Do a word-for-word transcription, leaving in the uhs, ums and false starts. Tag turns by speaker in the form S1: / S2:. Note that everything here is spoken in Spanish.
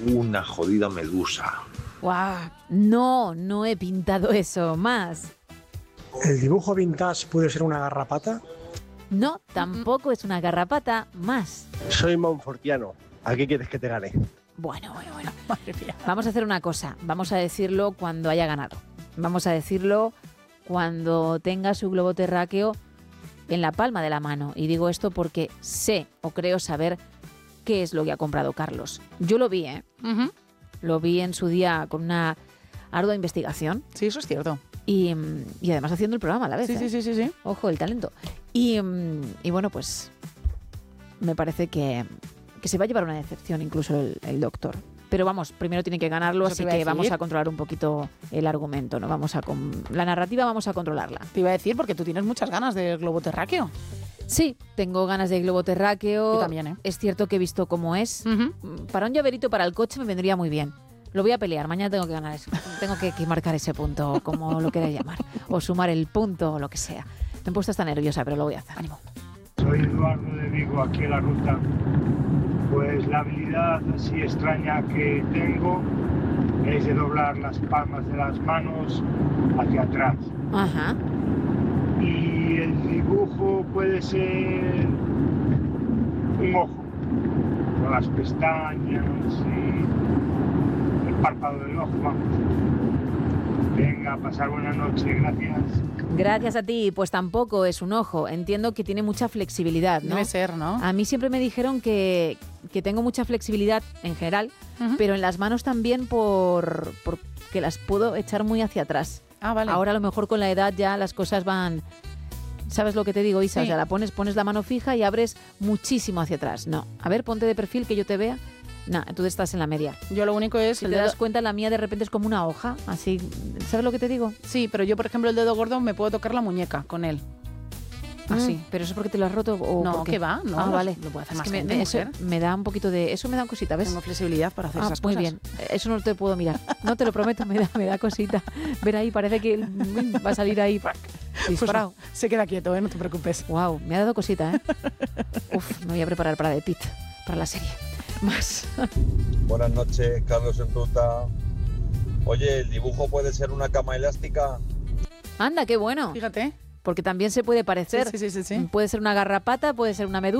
S1: una jodida medusa.
S2: ¡Guau! No, no he pintado eso. Más.
S3: ¿El dibujo vintage puede ser una garrapata?
S2: No, tampoco es una garrapata. Más.
S4: Soy monfortiano. ¿A qué quieres que te gane?
S2: Bueno, bueno, bueno. Vamos a hacer una cosa. Vamos a decirlo cuando haya ganado. Vamos a decirlo cuando tenga su globo terráqueo en la palma de la mano. Y digo esto porque sé o creo saber qué es lo que ha comprado Carlos. Yo lo vi, ¿eh?
S5: Uh-huh.
S2: Lo vi en su día con una ardua investigación.
S5: Sí, eso es cierto.
S2: Y, y además haciendo el programa a la vez.
S5: Sí,
S2: ¿eh?
S5: sí, sí, sí, sí.
S2: Ojo, el talento. Y, y bueno, pues me parece que, que se va a llevar una decepción incluso el, el doctor. Pero vamos, primero tiene que ganarlo,
S5: Eso
S2: así
S5: te iba a
S2: que vamos
S5: decir.
S2: a controlar un poquito el argumento, ¿no? Vamos a con, la narrativa vamos a controlarla.
S5: Te iba a decir, porque tú tienes muchas ganas del globo terráqueo.
S2: Sí, tengo ganas de globo terráqueo.
S5: Yo también, ¿eh?
S2: Es cierto que he visto cómo es.
S5: Uh-huh.
S2: Para un llaverito para el coche me vendría muy bien. Lo voy a pelear, mañana tengo que ganar eso. Tengo que, que marcar ese punto, como lo queráis llamar. O sumar el punto, o lo que sea. Me he puesto hasta nerviosa, pero lo voy a hacer. Ánimo.
S6: Soy Eduardo de Vigo, aquí en la ruta. Pues la habilidad así extraña que tengo es de doblar las palmas de las manos hacia atrás.
S2: Ajá.
S6: Y el dibujo puede ser un ojo, con las pestañas y el párpado del ojo, vamos. Venga, pasar buena noche, gracias.
S2: Gracias a ti, pues tampoco es un ojo. Entiendo que tiene mucha flexibilidad, ¿no?
S5: Debe ser, ¿no?
S2: A mí siempre me dijeron que, que tengo mucha flexibilidad en general,
S5: Uh-huh.
S2: pero en las manos también por, por que las puedo echar muy hacia atrás.
S5: Ah, vale.
S2: Ahora a lo mejor con la edad ya las cosas van... ¿Sabes lo que te digo, Isa?
S5: Sí.
S2: O sea, la pones, pones la mano fija y abres muchísimo hacia atrás. No. A ver, ponte de perfil que yo te vea. No, tú estás en la media.
S5: Yo lo único es
S2: Si
S5: el
S2: te
S5: dedo...
S2: das cuenta, la mía de repente es como una hoja, así... ¿Sabes lo que te digo?
S5: Sí, pero yo, por ejemplo, el dedo gordo me puedo tocar la muñeca con él. Así.
S2: Mm, ¿Pero eso es porque te lo has roto o
S5: No,
S2: por qué?
S5: ¿qué va? No,
S2: ah,
S5: lo-
S2: vale.
S5: lo puede hacer
S2: Es
S5: más
S2: que me,
S5: gente,
S2: me- eso
S5: mujer.
S2: me da un poquito de... Eso me da un cosita, ¿ves?
S5: Tengo flexibilidad para hacer
S2: Ah,
S5: esas
S2: muy
S5: cosas.
S2: bien. Eso no te puedo mirar. No te lo prometo, me da, me da cosita. Ver ahí, parece que mm, va a salir ahí ¡prac! Disparado.
S5: Pues se queda quieto, ¿eh? No te preocupes.
S2: Wow, me ha dado cosita, ¿eh? Uf, me voy a preparar para The Pit, para la serie. Más.
S7: Buenas noches, Carlos en ruta. Oye, ¿el dibujo puede ser una cama elástica?
S2: Anda, qué bueno.
S5: Fíjate.
S2: Porque también se puede parecer.
S5: Sí, sí, sí, sí, sí.
S2: Puede ser una garrapata, puede ser una medusa.